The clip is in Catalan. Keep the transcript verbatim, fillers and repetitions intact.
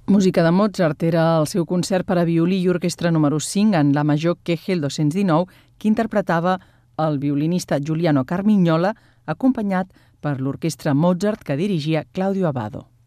Música de Mozart era el seu concert per a violí i orquestra número cinc en la major Kegel dos-cents dinou, que interpretava el violinista Giuliano Carmignola, acompanyat per l'orquestra Mozart que dirigia Claudio Abbado.